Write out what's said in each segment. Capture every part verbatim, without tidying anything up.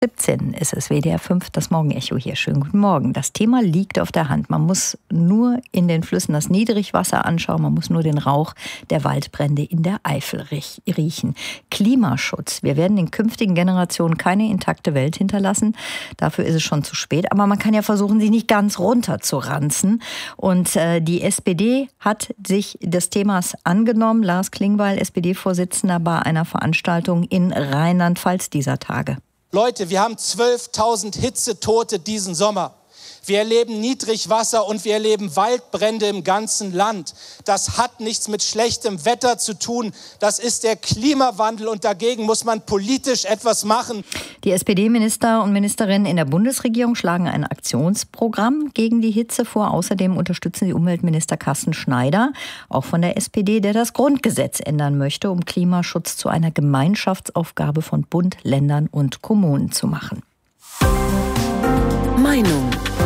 siebzehn ist es, W D R fünf, das Morgenecho hier. Schönen guten Morgen. Das Thema liegt auf der Hand. Man muss nur in den Flüssen das Niedrigwasser anschauen. Man muss nur den Rauch der Waldbrände in der Eifel riechen. Klimaschutz. Wir werden den künftigen Generationen keine intakte Welt hinterlassen. Dafür ist es schon zu spät. Aber man kann ja versuchen, sich nicht ganz runterzuranzen. Und äh, die S P D hat sich des Themas angenommen. Lars Klingbeil, S P D-Vorsitzender, bei einer Veranstaltung in Rheinland-Pfalz dieser Tage. Leute, wir haben zwölftausend Hitzetote diesen Sommer. Wir erleben Niedrigwasser und wir erleben Waldbrände im ganzen Land. Das hat nichts mit schlechtem Wetter zu tun. Das ist der Klimawandel und dagegen muss man politisch etwas machen. Die S P D-Minister und Ministerinnen in der Bundesregierung schlagen ein Aktionsprogramm gegen die Hitze vor. Außerdem unterstützen sie Umweltminister Carsten Schneider, auch von der S P D, der das Grundgesetz ändern möchte, um Klimaschutz zu einer Gemeinschaftsaufgabe von Bund, Ländern und Kommunen zu machen. Meinung.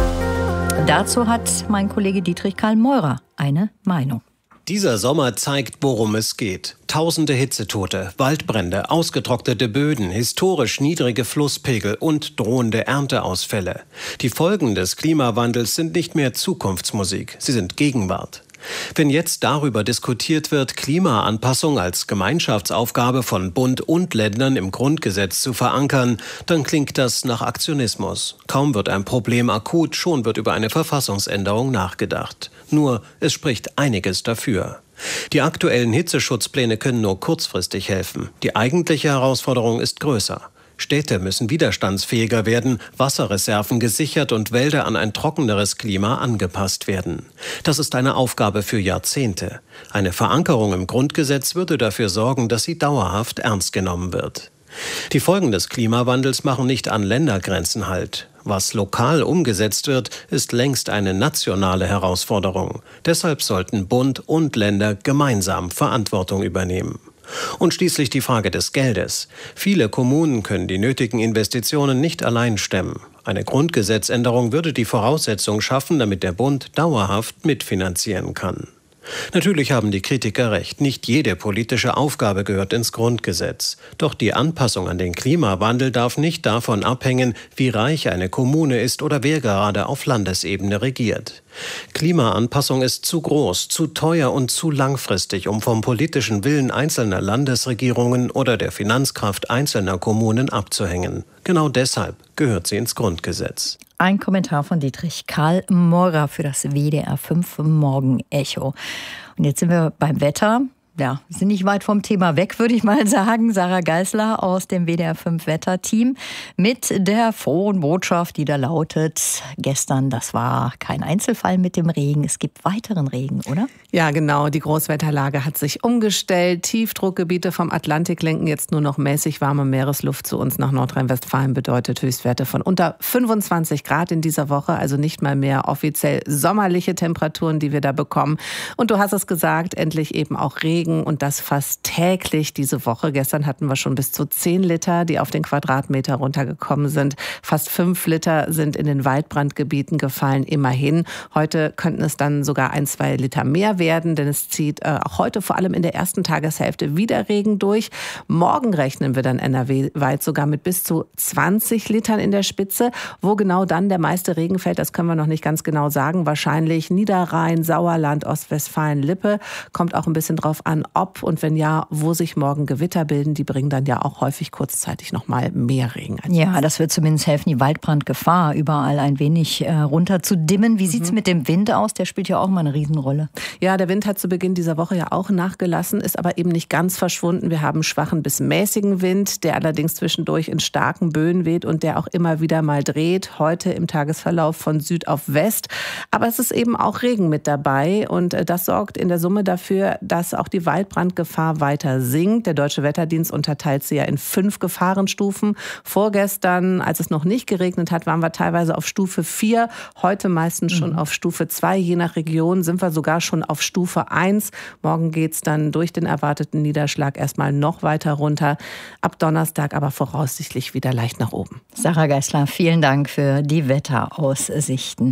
Dazu hat mein Kollege Dietrich Karl Meurer eine Meinung. Dieser Sommer zeigt, worum es geht. Tausende Hitzetote, Waldbrände, ausgetrocknete Böden, historisch niedrige Flusspegel und drohende Ernteausfälle. Die Folgen des Klimawandels sind nicht mehr Zukunftsmusik, sie sind Gegenwart. Wenn jetzt darüber diskutiert wird, Klimaanpassung als Gemeinschaftsaufgabe von Bund und Ländern im Grundgesetz zu verankern, dann klingt das nach Aktionismus. Kaum wird ein Problem akut, schon wird über eine Verfassungsänderung nachgedacht. Nur, es spricht einiges dafür. Die aktuellen Hitzeschutzpläne können nur kurzfristig helfen. Die eigentliche Herausforderung ist größer. Städte müssen widerstandsfähiger werden, Wasserreserven gesichert und Wälder an ein trockeneres Klima angepasst werden. Das ist eine Aufgabe für Jahrzehnte. Eine Verankerung im Grundgesetz würde dafür sorgen, dass sie dauerhaft ernst genommen wird. Die Folgen des Klimawandels machen nicht an Ländergrenzen Halt. Was lokal umgesetzt wird, ist längst eine nationale Herausforderung. Deshalb sollten Bund und Länder gemeinsam Verantwortung übernehmen. Und schließlich die Frage des Geldes. Viele Kommunen können die nötigen Investitionen nicht allein stemmen. Eine Grundgesetzänderung würde die Voraussetzung schaffen, damit der Bund dauerhaft mitfinanzieren kann. Natürlich haben die Kritiker recht, nicht jede politische Aufgabe gehört ins Grundgesetz. Doch die Anpassung an den Klimawandel darf nicht davon abhängen, wie reich eine Kommune ist oder wer gerade auf Landesebene regiert. Klimaanpassung ist zu groß, zu teuer und zu langfristig, um vom politischen Willen einzelner Landesregierungen oder der Finanzkraft einzelner Kommunen abzuhängen. Genau deshalb gehört sie ins Grundgesetz. Ein Kommentar von Dietrich Karl Meurer für das W D R fünf Morgenecho. Und jetzt sind wir beim Wetter. Ja, wir sind nicht weit vom Thema weg, würde ich mal sagen. Sarah Geisler aus dem W D R fünf Wetterteam mit der frohen Botschaft, die da lautet: Gestern, das war kein Einzelfall mit dem Regen. Es gibt weiteren Regen, oder? Ja, genau. Die Großwetterlage hat sich umgestellt. Tiefdruckgebiete vom Atlantik lenken jetzt nur noch mäßig warme Meeresluft zu uns nach Nordrhein-Westfalen. Bedeutet Höchstwerte von unter fünfundzwanzig Grad in dieser Woche. Also nicht mal mehr offiziell sommerliche Temperaturen, die wir da bekommen. Und du hast es gesagt, endlich eben auch Regen. Und das fast täglich diese Woche. Gestern hatten wir schon bis zu zehn Liter, die auf den Quadratmeter runtergekommen sind. Fast fünf Liter sind in den Waldbrandgebieten gefallen, immerhin. Heute könnten es dann sogar ein, zwei Liter mehr werden, denn es zieht äh, auch heute vor allem in der ersten Tageshälfte wieder Regen durch. Morgen rechnen wir dann N R W-weit sogar mit bis zu zwanzig Litern in der Spitze. Wo genau dann der meiste Regen fällt, das können wir noch nicht ganz genau sagen. Wahrscheinlich Niederrhein, Sauerland, Ostwestfalen, Lippe. Kommt auch ein bisschen drauf an, ob und wenn ja, wo sich morgen Gewitter bilden. Die bringen dann ja auch häufig kurzzeitig noch mal mehr Regen. Ja, das wird zumindest helfen, die Waldbrandgefahr überall ein wenig äh, runter zu dimmen. Wie sieht's mhm. mit dem Wind aus? Der spielt ja auch mal eine Riesenrolle. Ja, der Wind hat zu Beginn dieser Woche ja auch nachgelassen, ist aber eben nicht ganz verschwunden. Wir haben schwachen bis mäßigen Wind, der allerdings zwischendurch in starken Böen weht und der auch immer wieder mal dreht. Heute im Tagesverlauf von Süd auf West. Aber es ist eben auch Regen mit dabei und das sorgt in der Summe dafür, dass auch die Waldbrandgefahr weiter sinkt. Der Deutsche Wetterdienst unterteilt sie ja in fünf Gefahrenstufen. Vorgestern, als es noch nicht geregnet hat, waren wir teilweise auf Stufe vier. Heute meistens schon mhm. auf Stufe zwei. Je nach Region sind wir sogar schon auf Stufe eins. Morgen geht's dann durch den erwarteten Niederschlag erstmal noch weiter runter. Ab Donnerstag aber voraussichtlich wieder leicht nach oben. Sarah Geisler, vielen Dank für die Wetteraussichten.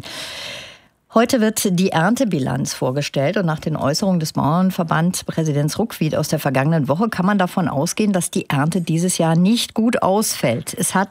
Heute wird die Erntebilanz vorgestellt und nach den Äußerungen des Bauernverbandspräsidents Ruckwied aus der vergangenen Woche kann man davon ausgehen, dass die Ernte dieses Jahr nicht gut ausfällt. Es hat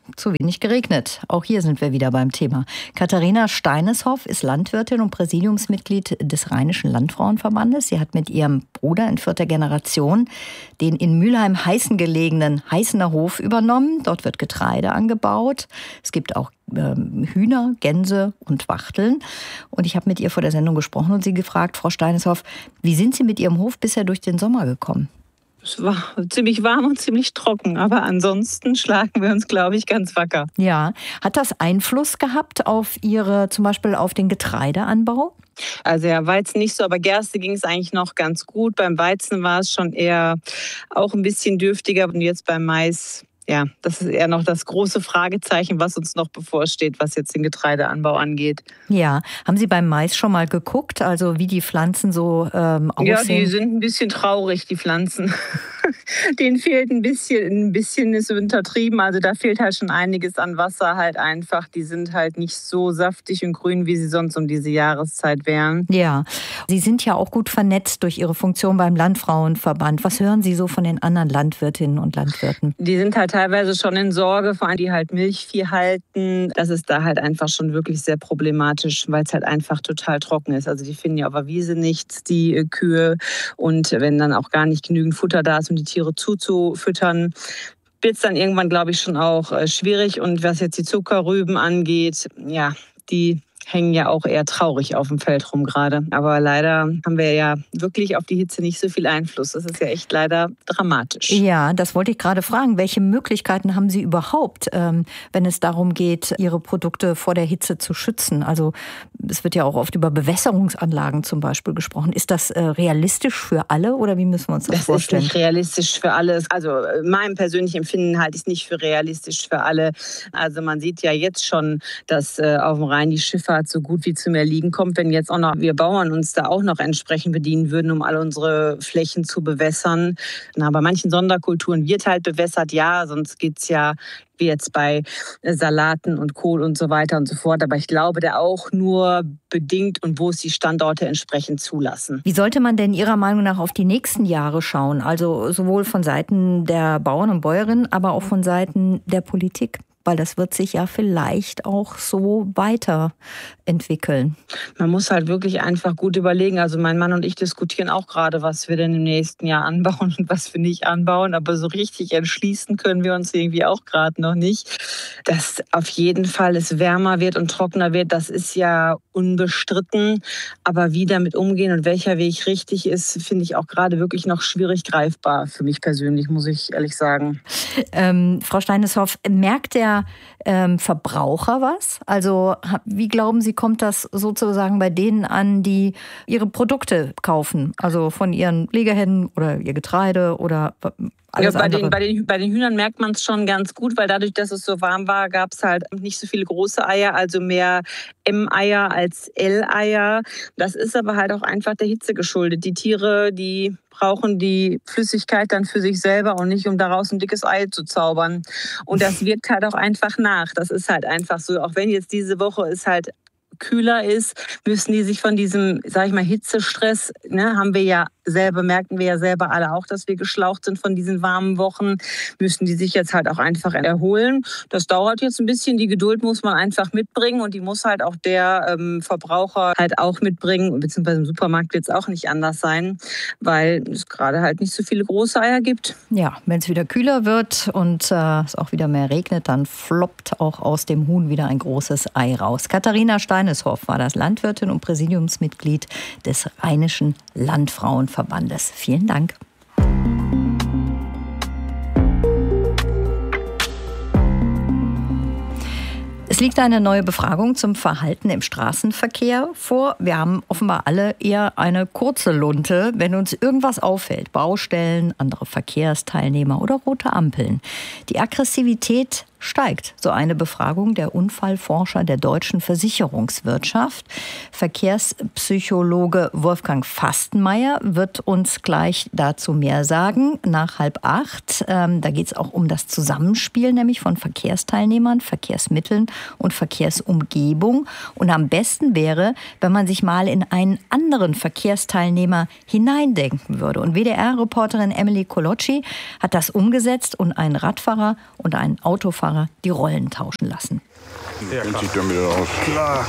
zu wenig geregnet. Auch hier sind wir wieder beim Thema. Katharina Steineshoff ist Landwirtin und Präsidiumsmitglied des Rheinischen Landfrauenverbandes. Sie hat mit ihrem Bruder in vierter Generation den in Mülheim-Heißen gelegenen Heißener Hof übernommen. Dort wird Getreide angebaut. Es gibt auch ähm, Hühner, Gänse und Wachteln. Und ich habe mit ihr vor der Sendung gesprochen und sie gefragt, Frau Steineshoff, wie sind Sie mit Ihrem Hof bisher durch den Sommer gekommen? Es war ziemlich warm und ziemlich trocken, aber ansonsten schlagen wir uns, glaube ich, ganz wacker. Ja, hat das Einfluss gehabt auf Ihre, zum Beispiel auf den Getreideanbau? Also ja, Weizen nicht so, aber Gerste ging es eigentlich noch ganz gut. Beim Weizen war es schon eher auch ein bisschen dürftiger und jetzt beim Mais, ja, das ist eher noch das große Fragezeichen, was uns noch bevorsteht, was jetzt den Getreideanbau angeht. Ja, haben Sie beim Mais schon mal geguckt, also wie die Pflanzen so ähm, aussehen? Ja, die sind ein bisschen traurig, die Pflanzen. Denen fehlt ein bisschen, ein bisschen ist untertrieben, also da fehlt halt schon einiges an Wasser halt einfach. Die sind halt nicht so saftig und grün, wie sie sonst um diese Jahreszeit wären. Ja, Sie sind ja auch gut vernetzt durch Ihre Funktion beim Landfrauenverband. Was hören Sie so von den anderen Landwirtinnen und Landwirten? Die sind halt teilweise schon in Sorge, vor allem die halt Milchvieh halten. Das ist da halt einfach schon wirklich sehr problematisch, weil es halt einfach total trocken ist. Also die finden ja auf der Wiese nichts, die Kühe. Und wenn dann auch gar nicht genügend Futter da ist, um die Tiere zuzufüttern, wird es dann irgendwann, glaube ich, schon auch schwierig. Und was jetzt die Zuckerrüben angeht, ja, die hängen ja auch eher traurig auf dem Feld rum gerade. Aber leider haben wir ja wirklich auf die Hitze nicht so viel Einfluss. Das ist ja echt leider dramatisch. Ja, das wollte ich gerade fragen. Welche Möglichkeiten haben Sie überhaupt, ähm, wenn es darum geht, Ihre Produkte vor der Hitze zu schützen? Also es wird ja auch oft über Bewässerungsanlagen zum Beispiel gesprochen. Ist das äh, realistisch für alle oder wie müssen wir uns das, das vorstellen? Das ist nicht realistisch für alle. Also meinem persönlichen Empfinden halte ich es nicht für realistisch für alle. Also man sieht ja jetzt schon, dass äh, auf dem Rhein die Schifffahrt so gut wie zum Erliegen kommt, wenn jetzt auch noch wir Bauern uns da auch noch entsprechend bedienen würden, um all unsere Flächen zu bewässern. Na, bei manchen Sonderkulturen wird halt bewässert, ja, sonst geht's ja wie jetzt bei Salaten und Kohl und so weiter und so fort. Aber ich glaube, da auch nur bedingt und wo es die Standorte entsprechend zulassen. Wie sollte man denn Ihrer Meinung nach auf die nächsten Jahre schauen? Also sowohl von Seiten der Bauern und Bäuerinnen, aber auch von Seiten der Politik? Weil das wird sich ja vielleicht auch so weiterentwickeln. Man muss halt wirklich einfach gut überlegen. Also mein Mann und ich diskutieren auch gerade, was wir denn im nächsten Jahr anbauen und was wir nicht anbauen. Aber so richtig entschließen können wir uns irgendwie auch gerade noch nicht. Dass auf jeden Fall es wärmer wird und trockener wird, das ist ja unbestritten. Aber wie damit umgehen und welcher Weg richtig ist, finde ich auch gerade wirklich noch schwierig greifbar für mich persönlich, muss ich ehrlich sagen. Ähm, Frau Steineshoff, merkt der ähm, Verbraucher was? Also wie glauben Sie, kommt das sozusagen bei denen an, die ihre Produkte kaufen? Also von ihren Legehennen oder ihr Getreide oder alles ja, bei, andere? den, bei, den, bei den Hühnern merkt man es schon ganz gut, weil dadurch, dass es so warm war, gab es halt nicht so viele große Eier, also mehr M-Eier als L-Eier. Das ist aber halt auch einfach der Hitze geschuldet. Die Tiere, die brauchen die Flüssigkeit dann für sich selber und nicht, um daraus ein dickes Ei zu zaubern. Und das wirkt halt auch einfach nach. Das ist halt einfach so. Auch wenn jetzt diese Woche es halt kühler ist, müssen die sich von diesem, sag ich mal, Hitzestress, ne, haben wir ja selber, merken wir ja selber alle auch, dass wir geschlaucht sind von diesen warmen Wochen, müssen die sich jetzt halt auch einfach erholen. Das dauert jetzt ein bisschen, die Geduld muss man einfach mitbringen und die muss halt auch der ähm, Verbraucher halt auch mitbringen, beziehungsweise im Supermarkt wird es auch nicht anders sein, weil es gerade halt nicht so viele große Eier gibt. Ja, wenn es wieder kühler wird und äh, es auch wieder mehr regnet, dann floppt auch aus dem Huhn wieder ein großes Ei raus. Katharina Steineshoff war das, Landwirtin und Präsidiumsmitglied des Rheinischen Landfrauenverbandes. Vielen Dank. Es liegt eine neue Befragung zum Verhalten im Straßenverkehr vor. Wir haben offenbar alle eher eine kurze Lunte, wenn uns irgendwas auffällt. Baustellen, andere Verkehrsteilnehmer oder rote Ampeln. Die Aggressivität steigt, so eine Befragung der Unfallforscher der deutschen Versicherungswirtschaft. Verkehrspsychologe Wolfgang Fastenmeier wird uns gleich dazu mehr sagen, nach halb acht. Ähm, da geht es auch um das Zusammenspiel, nämlich von Verkehrsteilnehmern, Verkehrsmitteln und Verkehrsumgebung. Und am besten wäre, wenn man sich mal in einen anderen Verkehrsteilnehmer hineindenken würde. Und W D R-Reporterin Emily Colocci hat das umgesetzt und einen Radfahrer und einen Autofahrer Radfahrer die Rollen tauschen lassen. Ja, klar. Sieht damit aus. Klar.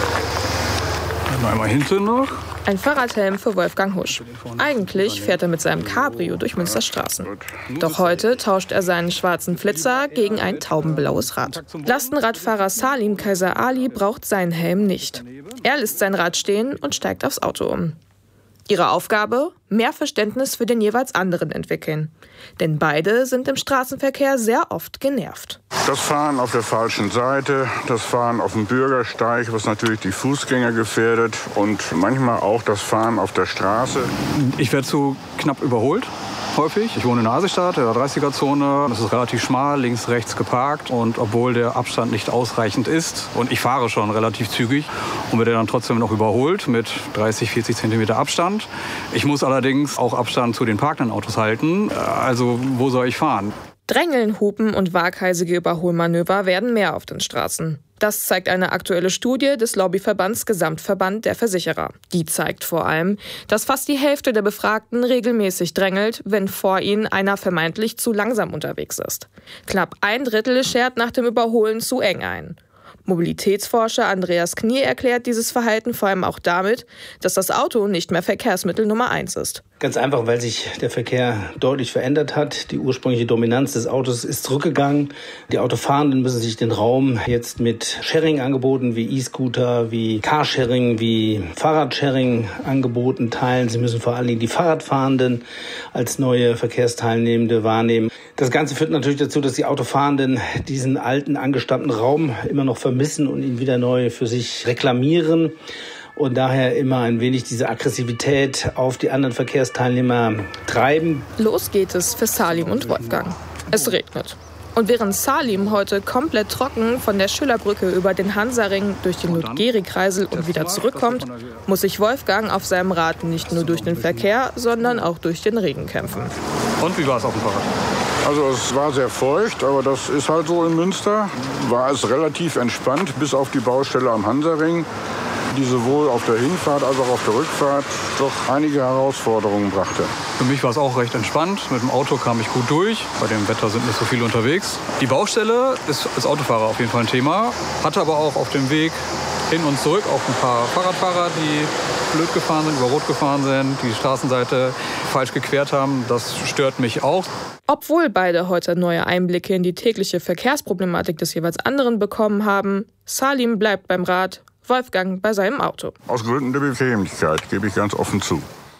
Einmal hinten noch. Ein Fahrradhelm für Wolfgang Husch. Eigentlich fährt er mit seinem Cabrio durch Münsters Straßen. Doch heute tauscht er seinen schwarzen Flitzer gegen ein taubenblaues Rad. Lastenradfahrer Salim Kaiser Ali braucht seinen Helm nicht. Er lässt sein Rad stehen und steigt aufs Auto um. Ihre Aufgabe? Mehr Verständnis für den jeweils anderen entwickeln. Denn beide sind im Straßenverkehr sehr oft genervt. Das Fahren auf der falschen Seite, das Fahren auf dem Bürgersteig, was natürlich die Fußgänger gefährdet, und manchmal auch das Fahren auf der Straße. Ich werde zu knapp überholt. Häufig. Ich wohne in der Hasestadt, in der dreißiger-Zone. Es ist relativ schmal, links, rechts geparkt. Und obwohl der Abstand nicht ausreichend ist und ich fahre schon relativ zügig und werde dann trotzdem noch überholt mit dreißig, vierzig Zentimeter Abstand. Ich muss allerdings auch Abstand zu den parkenden Autos halten. Also wo soll ich fahren? Drängeln, Hupen und waghalsige Überholmanöver werden mehr auf den Straßen. Das zeigt eine aktuelle Studie des Lobbyverbands Gesamtverband der Versicherer. Die zeigt vor allem, dass fast die Hälfte der Befragten regelmäßig drängelt, wenn vor ihnen einer vermeintlich zu langsam unterwegs ist. Knapp ein Drittel schert nach dem Überholen zu eng ein. Mobilitätsforscher Andreas Knie erklärt dieses Verhalten vor allem auch damit, dass das Auto nicht mehr Verkehrsmittel Nummer eins ist. Ganz einfach, weil sich der Verkehr deutlich verändert hat. Die ursprüngliche Dominanz des Autos ist zurückgegangen. Die Autofahrenden müssen sich den Raum jetzt mit Sharing-Angeboten wie E-Scooter, wie Carsharing, wie Fahrradsharing-Angeboten teilen. Sie müssen vor allen Dingen die Fahrradfahrenden als neue Verkehrsteilnehmende wahrnehmen. Das Ganze führt natürlich dazu, dass die Autofahrenden diesen alten, angestammten Raum immer noch vermissen und ihn wieder neu für sich reklamieren. Und daher immer ein wenig diese Aggressivität auf die anderen Verkehrsteilnehmer treiben. Los geht es für Salim und Wolfgang. Es regnet. Und während Salim heute komplett trocken von der Schillerbrücke über den Hansaring durch den Ludgeri-Kreisel und wieder zurückkommt, muss sich Wolfgang auf seinem Rad nicht nur durch den Verkehr, sondern auch durch den Regen kämpfen. Und wie war es auf dem Fahrrad? Also es war sehr feucht, aber das ist halt so in Münster. War es relativ entspannt, bis auf die Baustelle am Hansaring, die sowohl auf der Hinfahrt als auch auf der Rückfahrt doch einige Herausforderungen brachte. Für mich war es auch recht entspannt. Mit dem Auto kam ich gut durch. Bei dem Wetter sind nicht so viele unterwegs. Die Baustelle ist als Autofahrer auf jeden Fall ein Thema. Hatte aber auch auf dem Weg hin und zurück auch ein paar Fahrradfahrer, die blöd gefahren sind, über Rot gefahren sind, die Straßenseite falsch gequert haben. Das stört mich auch. Obwohl beide heute neue Einblicke in die tägliche Verkehrsproblematik des jeweils anderen bekommen haben, Salim bleibt beim Rad, Wolfgang bei seinem Auto. Aus Gründen der Bequemlichkeit, gebe ich ganz offen zu.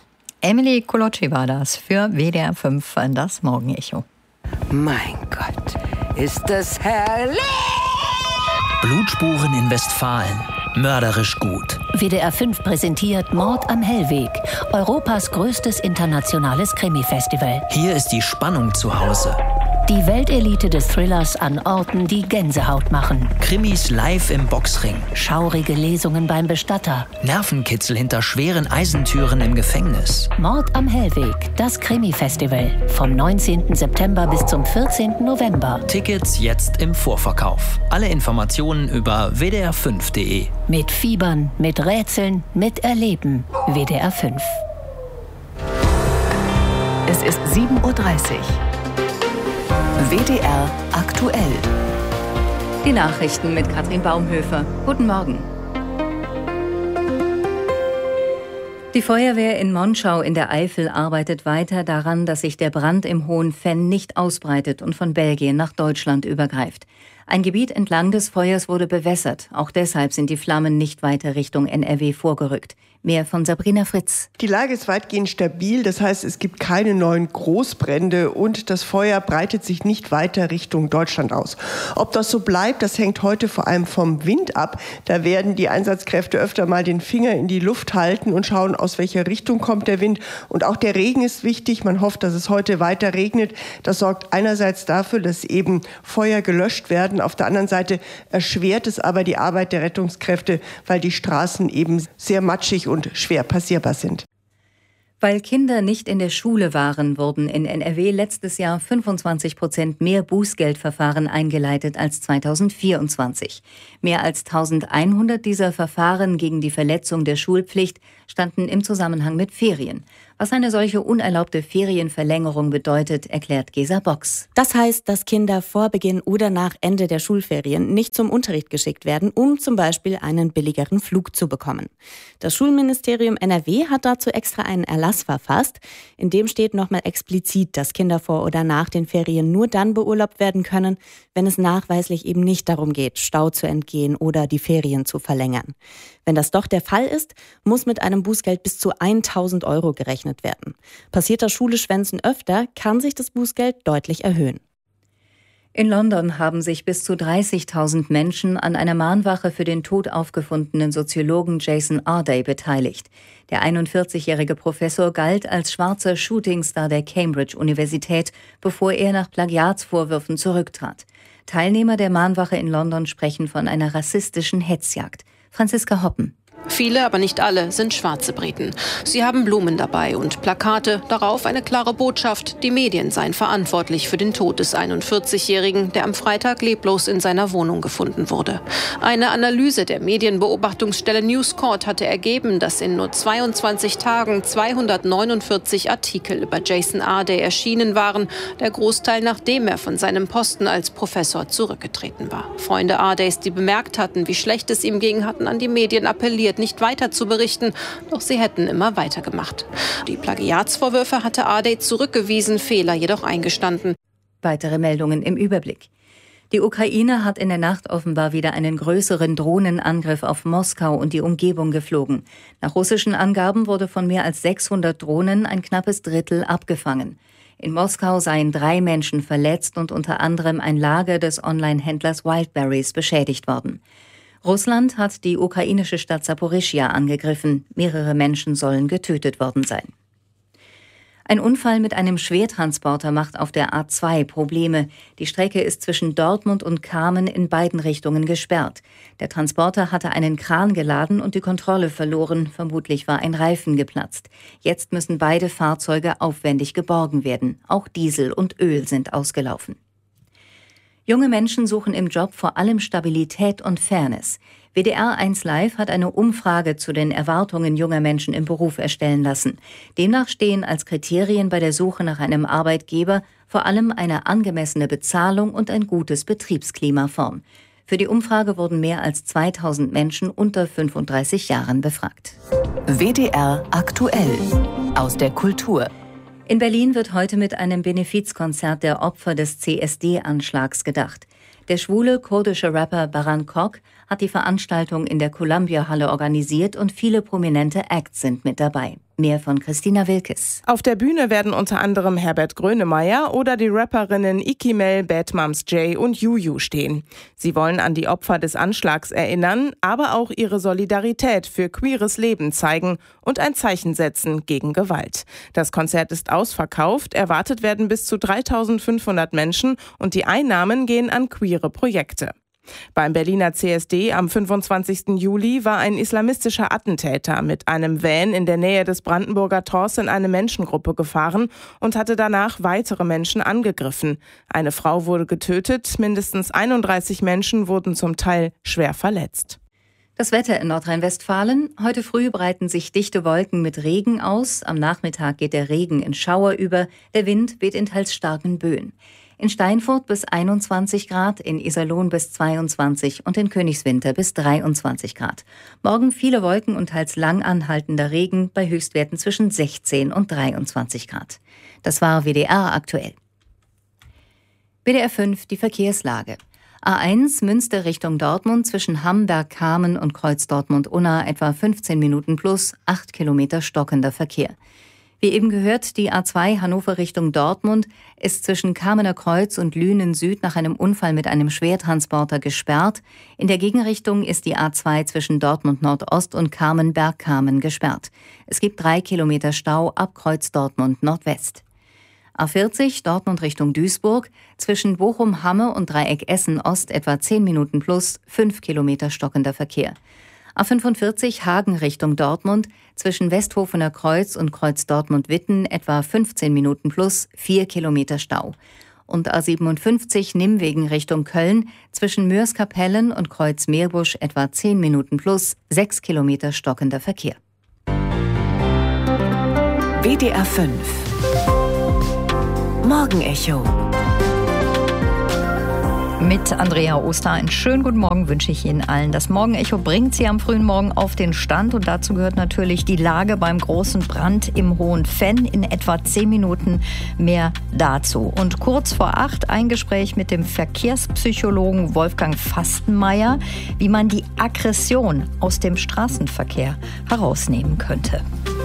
Emily Kolocci war das für W D R fünf, das Morgenecho. Mein Gott, ist das herrlich! Blutspuren in Westfalen. Mörderisch gut. W D R fünf präsentiert Mord am Hellweg, Europas größtes internationales Krimi-Festival. Hier ist die Spannung zu Hause. Die Weltelite des Thrillers an Orten, die Gänsehaut machen. Krimis live im Boxring. Schaurige Lesungen beim Bestatter. Nervenkitzel hinter schweren Eisentüren im Gefängnis. Mord am Hellweg, das Krimi-Festival. Vom neunzehnten September bis zum vierzehnten November. Tickets jetzt im Vorverkauf. Alle Informationen über w d r fünf punkt d e. Mit Fiebern, mit Rätseln, mit Erleben. W D R fünf. Es ist sieben Uhr dreißig. W D R aktuell. Die Nachrichten mit Katrin Baumhöfer. Guten Morgen. Die Feuerwehr in Monschau in der Eifel arbeitet weiter daran, dass sich der Brand im Hohen Venn nicht ausbreitet und von Belgien nach Deutschland übergreift. Ein Gebiet entlang des Feuers wurde bewässert. Auch deshalb sind die Flammen nicht weiter Richtung N R W vorgerückt. Mehr von Sabrina Fritz. Die Lage ist weitgehend stabil, das heißt, es gibt keine neuen Großbrände und das Feuer breitet sich nicht weiter Richtung Deutschland aus. Ob das so bleibt, das hängt heute vor allem vom Wind ab. Da werden die Einsatzkräfte öfter mal den Finger in die Luft halten und schauen, aus welcher Richtung kommt der Wind. Und auch der Regen ist wichtig. Man hofft, dass es heute weiter regnet. Das sorgt einerseits dafür, dass eben Feuer gelöscht werden. Auf der anderen Seite erschwert es aber die Arbeit der Rettungskräfte, weil die Straßen eben sehr matschig und schwer passierbar sind. Weil Kinder nicht in der Schule waren, wurden in N R W letztes Jahr fünfundzwanzig Prozent mehr Bußgeldverfahren eingeleitet als zweitausendvierundzwanzig. Mehr als eintausendeinhundert dieser Verfahren gegen die Verletzung der Schulpflicht standen im Zusammenhang mit Ferien. Was eine solche unerlaubte Ferienverlängerung bedeutet, erklärt Gesa Box. Das heißt, dass Kinder vor Beginn oder nach Ende der Schulferien nicht zum Unterricht geschickt werden, um zum Beispiel einen billigeren Flug zu bekommen. Das Schulministerium N R W hat dazu extra einen Erlass verfasst. In dem steht nochmal explizit, dass Kinder vor oder nach den Ferien nur dann beurlaubt werden können, wenn es nachweislich eben nicht darum geht, Stau zu entgehen oder die Ferien zu verlängern. Wenn das doch der Fall ist, muss mit einem Bußgeld bis zu tausend Euro gerechnet werden. Passiert das Schule-Schwänzen öfter, kann sich das Bußgeld deutlich erhöhen. In London haben sich bis zu dreißigtausend Menschen an einer Mahnwache für den tot aufgefundenen Soziologen Jason Arday beteiligt. Der einundvierzigjährige Professor galt als schwarzer Shootingstar der Cambridge-Universität, bevor er nach Plagiatsvorwürfen zurücktrat. Teilnehmer der Mahnwache in London sprechen von einer rassistischen Hetzjagd. Franziska Hoppen. Viele, aber nicht alle, sind schwarze Briten. Sie haben Blumen dabei und Plakate, darauf eine klare Botschaft, die Medien seien verantwortlich für den Tod des einundvierzigjährigen, der am Freitag leblos in seiner Wohnung gefunden wurde. Eine Analyse der Medienbeobachtungsstelle News Corp hatte ergeben, dass in nur zweiundzwanzig Tagen zweihundertneunundvierzig Artikel über Jason Arday erschienen waren, der Großteil nachdem er von seinem Posten als Professor zurückgetreten war. Freunde Ardays, die bemerkt hatten, wie schlecht es ihm ging, hatten an die Medien appelliert, nicht weiter zu berichten, doch sie hätten immer weitergemacht. Die Plagiatsvorwürfe hatte Arday zurückgewiesen, Fehler jedoch eingestanden. Weitere Meldungen im Überblick. Die Ukraine hat in der Nacht offenbar wieder einen größeren Drohnenangriff auf Moskau und die Umgebung geflogen. Nach russischen Angaben wurde von mehr als sechshundert Drohnen ein knappes Drittel abgefangen. In Moskau seien drei Menschen verletzt und unter anderem ein Lager des Online-Händlers Wildberries beschädigt worden. Russland hat die ukrainische Stadt Saporischschja angegriffen. Mehrere Menschen sollen getötet worden sein. Ein Unfall mit einem Schwertransporter macht auf der A zwei Probleme. Die Strecke ist zwischen Dortmund und Kamen in beiden Richtungen gesperrt. Der Transporter hatte einen Kran geladen und die Kontrolle verloren. Vermutlich war ein Reifen geplatzt. Jetzt müssen beide Fahrzeuge aufwendig geborgen werden. Auch Diesel und Öl sind ausgelaufen. Junge Menschen suchen im Job vor allem Stabilität und Fairness. W D R eins Live hat eine Umfrage zu den Erwartungen junger Menschen im Beruf erstellen lassen. Demnach stehen als Kriterien bei der Suche nach einem Arbeitgeber vor allem eine angemessene Bezahlung und ein gutes Betriebsklima vorn. Für die Umfrage wurden mehr als zweitausend Menschen unter fünfunddreißig Jahren befragt. W D R aktuell aus der Kultur. In Berlin wird heute mit einem Benefizkonzert der Opfer des C S D-Anschlags gedacht. Der schwule kurdische Rapper Baran Kok hat die Veranstaltung in der Columbia-Halle organisiert und viele prominente Acts sind mit dabei. Mehr von Christina Wilkes. Auf der Bühne werden unter anderem Herbert Grönemeyer oder die Rapperinnen Ikimel, Bad Moms J und Juju stehen. Sie wollen an die Opfer des Anschlags erinnern, aber auch ihre Solidarität für queeres Leben zeigen und ein Zeichen setzen gegen Gewalt. Das Konzert ist ausverkauft, erwartet werden bis zu dreitausendfünfhundert Menschen und die Einnahmen gehen an queere Projekte. Beim Berliner C S D am fünfundzwanzigsten Juli war ein islamistischer Attentäter mit einem Van in der Nähe des Brandenburger Tors in eine Menschengruppe gefahren und hatte danach weitere Menschen angegriffen. Eine Frau wurde getötet, mindestens einunddreißig Menschen wurden zum Teil schwer verletzt. Das Wetter in Nordrhein-Westfalen. Heute früh breiten sich dichte Wolken mit Regen aus. Am Nachmittag geht der Regen in Schauer über. Der Wind weht in teils starken Böen. In Steinfurt bis einundzwanzig Grad, in Iserlohn bis zweiundzwanzig und in Königswinter bis dreiundzwanzig Grad. Morgen viele Wolken und teils lang anhaltender Regen bei Höchstwerten zwischen sechzehn und dreiundzwanzig Grad. Das war W D R aktuell. W D R fünf, die Verkehrslage. A eins Münster Richtung Dortmund zwischen Hamberg-Kamen und Kreuz Dortmund-Unna etwa fünfzehn Minuten plus, acht Kilometer stockender Verkehr. Wie eben gehört, die A zwei Hannover Richtung Dortmund ist zwischen Kamener Kreuz und Lünen Süd nach einem Unfall mit einem Schwertransporter gesperrt. In der Gegenrichtung ist die A zwei zwischen Dortmund Nordost und Kamen-Bergkamen gesperrt. Es gibt drei Kilometer Stau ab Kreuz Dortmund Nordwest. A vierzig Dortmund Richtung Duisburg zwischen Bochum-Hamme und Dreieck Essen Ost etwa zehn Minuten plus, fünf Kilometer stockender Verkehr. A fünfundvierzig Hagen Richtung Dortmund zwischen Westhofener Kreuz und Kreuz Dortmund-Witten etwa fünfzehn Minuten plus, vier Kilometer Stau. Und A siebenundfünfzig Nimwegen Richtung Köln zwischen Möhrskapellen und Kreuz Meerbusch etwa zehn Minuten plus, sechs Kilometer stockender Verkehr. W D R fünf Morgenecho. Mit Andrea Oster einen schönen guten Morgen wünsche ich Ihnen allen. Das Morgenecho bringt Sie am frühen Morgen auf den Stand und dazu gehört natürlich die Lage beim großen Brand im Hohen Venn. In etwa zehn Minuten mehr dazu. Und kurz vor acht ein Gespräch mit dem Verkehrspsychologen Wolfgang Fastenmeier, wie man die Aggression aus dem Straßenverkehr herausnehmen könnte.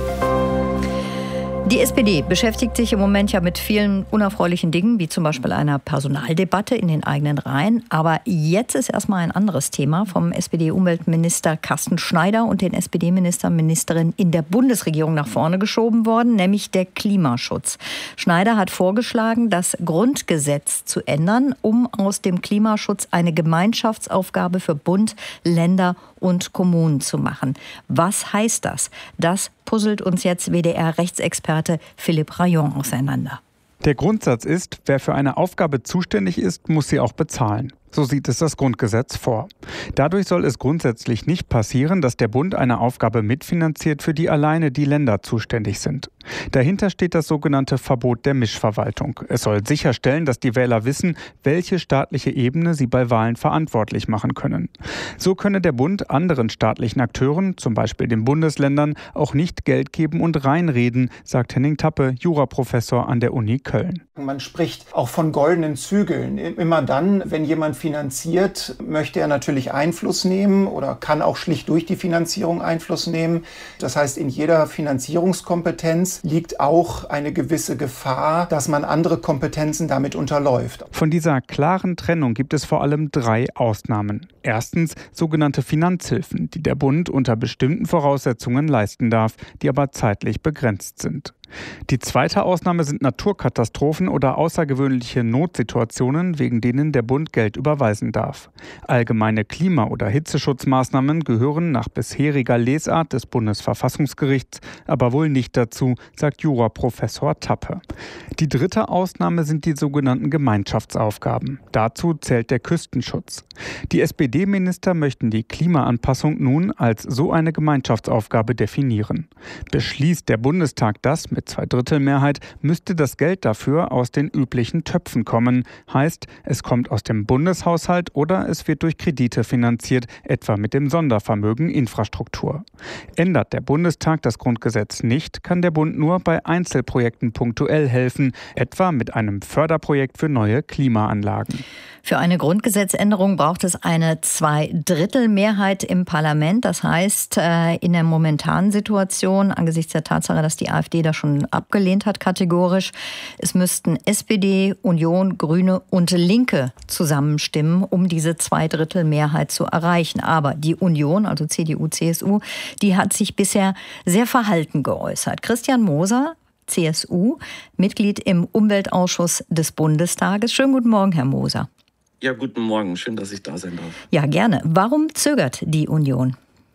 Die S P D beschäftigt sich im Moment ja mit vielen unerfreulichen Dingen, wie zum Beispiel einer Personaldebatte in den eigenen Reihen. Aber jetzt ist erstmal ein anderes Thema vom S P D-Umweltminister Carsten Schneider und den S P D-Minister, Ministerin in der Bundesregierung nach vorne geschoben worden, nämlich der Klimaschutz. Schneider hat vorgeschlagen, das Grundgesetz zu ändern, um aus dem Klimaschutz eine Gemeinschaftsaufgabe für Bund, Länder und Kommunen zu machen. Was heißt das? Das puzzelt uns jetzt W D R-Rechtsexperte Philipp Rayon auseinander. Der Grundsatz ist, wer für eine Aufgabe zuständig ist, muss sie auch bezahlen. So sieht es das Grundgesetz vor. Dadurch soll es grundsätzlich nicht passieren, dass der Bund eine Aufgabe mitfinanziert, für die alleine die Länder zuständig sind. Dahinter steht das sogenannte Verbot der Mischverwaltung. Es soll sicherstellen, dass die Wähler wissen, welche staatliche Ebene sie bei Wahlen verantwortlich machen können. So könne der Bund anderen staatlichen Akteuren, zum Beispiel den Bundesländern, auch nicht Geld geben und reinreden, sagt Henning Tappe, Juraprofessor an der Uni Köln. Man spricht auch von goldenen Zügeln. Immer dann, wenn jemand finanziert, möchte er natürlich Einfluss nehmen oder kann auch schlicht durch die Finanzierung Einfluss nehmen. Das heißt, in jeder Finanzierungskompetenz liegt auch eine gewisse Gefahr, dass man andere Kompetenzen damit unterläuft. Von dieser klaren Trennung gibt es vor allem drei Ausnahmen. Erstens sogenannte Finanzhilfen, die der Bund unter bestimmten Voraussetzungen leisten darf, die aber zeitlich begrenzt sind. Die zweite Ausnahme sind Naturkatastrophen oder außergewöhnliche Notsituationen, wegen denen der Bund Geld überweisen darf. Allgemeine Klima- oder Hitzeschutzmaßnahmen gehören nach bisheriger Lesart des Bundesverfassungsgerichts aber wohl nicht dazu, sagt Juraprofessor Tappe. Die dritte Ausnahme sind die sogenannten Gemeinschaftsaufgaben. Dazu zählt der Küstenschutz. Die S P D-Minister möchten die Klimaanpassung nun als so eine Gemeinschaftsaufgabe definieren. Beschließt der Bundestag das mit Zweidrittelmehrheit, müsste das Geld dafür aus den üblichen Töpfen kommen. Heißt, es kommt aus dem Bundeshaushalt oder es wird durch Kredite finanziert, etwa mit dem Sondervermögen Infrastruktur. Ändert der Bundestag das Grundgesetz nicht, kann der Bund nur bei Einzelprojekten punktuell helfen, etwa mit einem Förderprojekt für neue Klimaanlagen. Für eine Grundgesetzänderung braucht es eine Zweidrittelmehrheit im Parlament. Das heißt, in der momentanen Situation, angesichts der Tatsache, dass die AfD das schon abgelehnt hat, kategorisch, es müssten S P D, Union, Grüne und Linke zusammenstimmen, um diese Zweidrittelmehrheit zu erreichen. Aber die Union, also C D U, C S U, die hat sich bisher sehr verhalten geäußert. Christian Moser, C S U, Mitglied im Umweltausschuss des Bundestages. Schönen guten Morgen, Herr Moser. Ja, guten Morgen. Schön, dass ich da sein darf. Ja, gerne. Warum zögert die Union?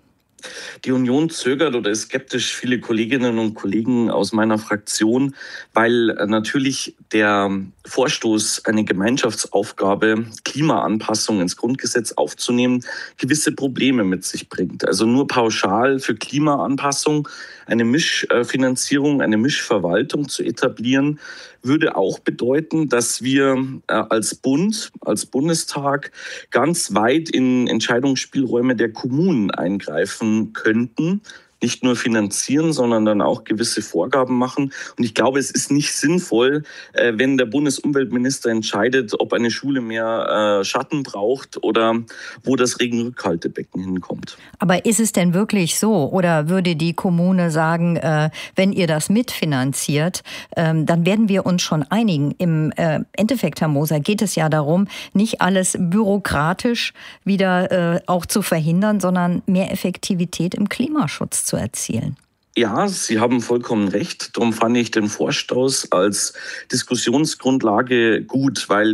Die Union zögert oder ist skeptisch, viele Kolleginnen und Kollegen aus meiner Fraktion, weil natürlich der Vorstoß, eine Gemeinschaftsaufgabe, Klimaanpassung ins Grundgesetz aufzunehmen, gewisse Probleme mit sich bringt. Also nur pauschal für Klimaanpassung eine Mischfinanzierung, eine Mischverwaltung zu etablieren, würde auch bedeuten, dass wir als Bund, als Bundestag ganz weit in Entscheidungsspielräume der Kommunen eingreifen könnten. Nicht nur finanzieren, sondern dann auch gewisse Vorgaben machen. Und ich glaube, es ist nicht sinnvoll, wenn der Bundesumweltminister entscheidet, ob eine Schule mehr Schatten braucht oder wo das Regenrückhaltebecken hinkommt. Aber ist es denn wirklich so? Oder würde die Kommune sagen, wenn ihr das mitfinanziert, dann werden wir uns schon einigen? Im Endeffekt, Herr Moser, geht es ja darum, nicht alles bürokratisch wieder auch zu verhindern, sondern mehr Effektivität im Klimaschutz zu erzielen. Ja, Sie haben vollkommen recht. Darum fand ich den Vorstoß als Diskussionsgrundlage gut, weil die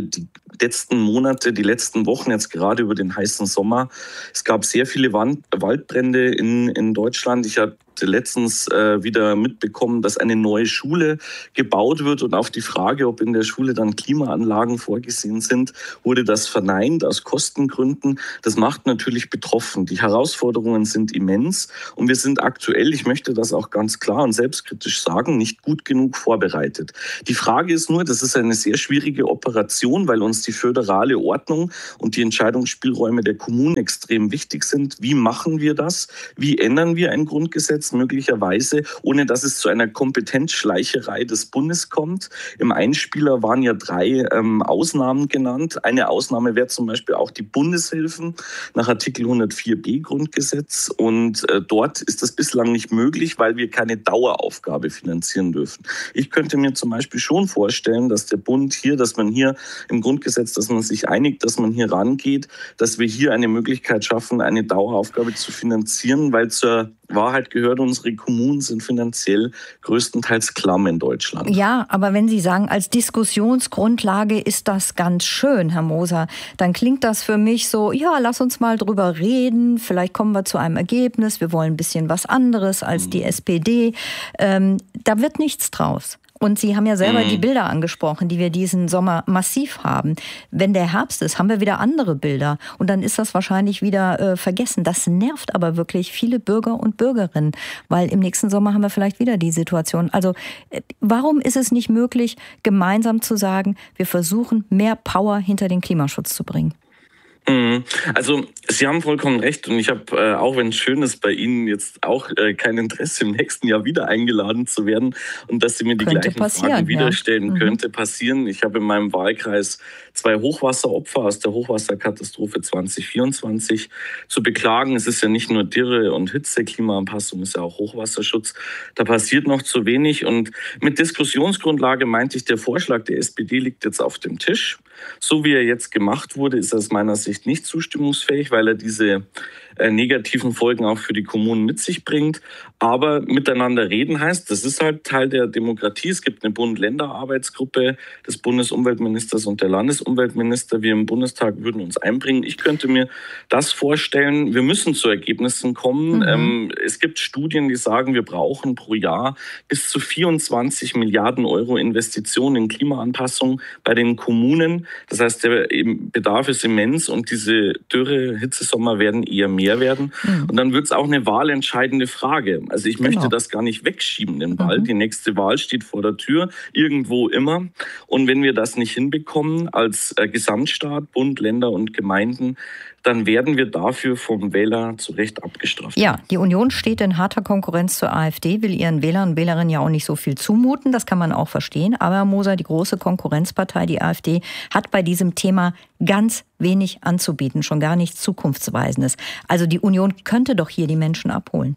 letzten Monate, die letzten Wochen, jetzt gerade über den heißen Sommer. Es gab sehr viele Wand- Waldbrände in, in Deutschland. Ich habe letztens äh, wieder mitbekommen, dass eine neue Schule gebaut wird, und auf die Frage, ob in der Schule dann Klimaanlagen vorgesehen sind, wurde das verneint aus Kostengründen. Das macht natürlich betroffen. Die Herausforderungen sind immens, und wir sind aktuell, ich möchte das auch ganz klar und selbstkritisch sagen, nicht gut genug vorbereitet. Die Frage ist nur, das ist eine sehr schwierige Operation, weil uns die föderale Ordnung und die Entscheidungsspielräume der Kommunen extrem wichtig sind. Wie machen wir das? Wie ändern wir ein Grundgesetz möglicherweise, ohne dass es zu einer Kompetenzschleicherei des Bundes kommt? Im Einspieler waren ja drei ähm, Ausnahmen genannt. Eine Ausnahme wäre zum Beispiel auch die Bundeshilfen nach Artikel hundertvier b Grundgesetz. Und äh, dort ist das bislang nicht möglich, weil wir keine Daueraufgabe finanzieren dürfen. Ich könnte mir zum Beispiel schon vorstellen, dass der Bund hier, dass man hier im Grundgesetz, dass man sich einigt, dass man hier rangeht, dass wir hier eine Möglichkeit schaffen, eine Daueraufgabe zu finanzieren, weil zur Wahrheit gehört, unsere Kommunen sind finanziell größtenteils klamm in Deutschland. Ja, aber wenn Sie sagen, als Diskussionsgrundlage ist das ganz schön, Herr Moser, dann klingt das für mich so, ja, lass uns mal drüber reden, vielleicht kommen wir zu einem Ergebnis, wir wollen ein bisschen was anderes als die S P D. Ähm, da wird nichts draus. Und Sie haben ja selber mhm. die Bilder angesprochen, die wir diesen Sommer massiv haben. Wenn der Herbst ist, haben wir wieder andere Bilder. Und dann ist das wahrscheinlich wieder äh, vergessen. Das nervt aber wirklich viele Bürger und Bürgerinnen. Weil im nächsten Sommer haben wir vielleicht wieder die Situation. Also äh, warum ist es nicht möglich, gemeinsam zu sagen, wir versuchen mehr Power hinter den Klimaschutz zu bringen? Also Sie haben vollkommen recht, und ich habe, äh, auch wenn es schön ist, bei Ihnen jetzt auch äh, kein Interesse, im nächsten Jahr wieder eingeladen zu werden und dass Sie mir die könnte gleichen Fragen wieder ja. stellen, mhm. könnte passieren. Ich habe in meinem Wahlkreis zwei Hochwasseropfer aus der Hochwasserkatastrophe zwanzig vierundzwanzig zu beklagen. Es ist ja nicht nur Dürre und Hitze, Klimaanpassung ist ja auch Hochwasserschutz. Da passiert noch zu wenig, und mit Diskussionsgrundlage meinte ich, der Vorschlag der S P D liegt jetzt auf dem Tisch. So wie er jetzt gemacht wurde, ist er aus meiner Sicht nicht zustimmungsfähig, weil er diese äh, negativen Folgen auch für die Kommunen mit sich bringt. Aber miteinander reden heißt, das ist halt Teil der Demokratie. Es gibt eine Bund-Länder-Arbeitsgruppe des Bundesumweltministers und der Landesumweltminister. Wir im Bundestag würden uns einbringen. Ich könnte mir das vorstellen. Wir müssen zu Ergebnissen kommen. Mhm. Ähm, es gibt Studien, die sagen, wir brauchen pro Jahr bis zu vierundzwanzig Milliarden Euro Investitionen in Klimaanpassung bei den Kommunen. Das heißt, der Bedarf ist immens, und diese Dürre, Hitzesommer werden eher mehr werden. Mhm. Und dann wird es auch eine wahlentscheidende Frage. Also ich möchte genau. das gar nicht wegschieben, den Wahl. Mhm. Die nächste Wahl steht vor der Tür, irgendwo immer. Und wenn wir das nicht hinbekommen als äh, Gesamtstaat, Bund, Länder und Gemeinden, dann werden wir dafür vom Wähler zu Recht abgestraft. Ja, die Union steht in harter Konkurrenz zur AfD, will ihren Wählern und Wählerinnen ja auch nicht so viel zumuten, das kann man auch verstehen. Aber Herr Moser, die große Konkurrenzpartei, die AfD, hat bei diesem Thema ganz wenig anzubieten, schon gar nichts Zukunftsweisendes. Also die Union könnte doch hier die Menschen abholen.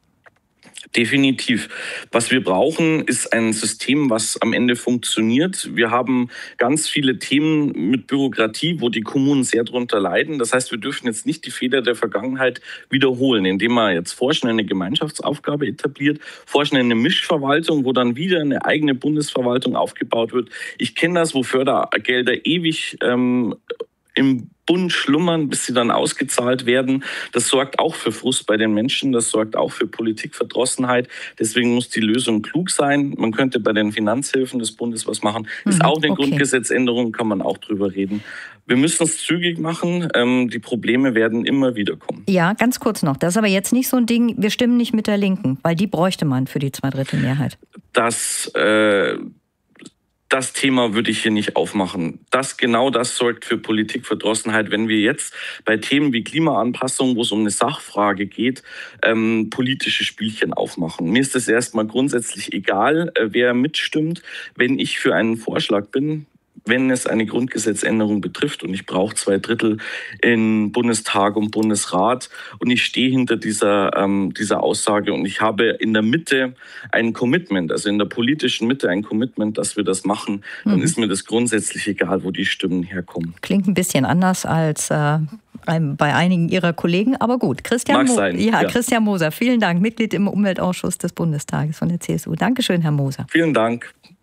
Definitiv. Was wir brauchen, ist ein System, was am Ende funktioniert. Wir haben ganz viele Themen mit Bürokratie, wo die Kommunen sehr drunter leiden. Das heißt, wir dürfen jetzt nicht die Fehler der Vergangenheit wiederholen, indem man jetzt vorschnell eine Gemeinschaftsaufgabe etabliert, vorschnell eine Mischverwaltung, wo dann wieder eine eigene Bundesverwaltung aufgebaut wird. Ich kenne das, wo Fördergelder ewig ähm, im Bund schlummern, bis sie dann ausgezahlt werden. Das sorgt auch für Frust bei den Menschen, das sorgt auch für Politikverdrossenheit. Deswegen muss die Lösung klug sein. Man könnte bei den Finanzhilfen des Bundes was machen. Ist auch eine okay. Grundgesetzänderung, kann man auch drüber reden. Wir müssen es zügig machen. Ähm, die Probleme werden immer wieder kommen. Ja, ganz kurz noch. Das ist aber jetzt nicht so ein Ding, wir stimmen nicht mit der Linken, weil die bräuchte man für die Zweidrittelmehrheit. Das äh, Das Thema würde ich hier nicht aufmachen. Das, genau das sorgt für Politikverdrossenheit, wenn wir jetzt bei Themen wie Klimaanpassung, wo es um eine Sachfrage geht, ähm, politische Spielchen aufmachen. Mir ist es erstmal grundsätzlich egal, äh, wer mitstimmt, wenn ich für einen Vorschlag bin, wenn es eine Grundgesetzänderung betrifft, und ich brauche zwei Drittel in Bundestag und Bundesrat, und ich stehe hinter dieser, ähm, dieser Aussage, und ich habe in der Mitte ein Commitment, also in der politischen Mitte ein Commitment, dass wir das machen, mhm. dann ist mir das grundsätzlich egal, wo die Stimmen herkommen. Klingt ein bisschen anders als äh, bei einigen Ihrer Kollegen, aber gut. Christian, Mag Mo- sein, ja, ja. Christian Moser, vielen Dank, Mitglied im Umweltausschuss des Bundestages von der C S U. Dankeschön, Herr Moser. Vielen Dank.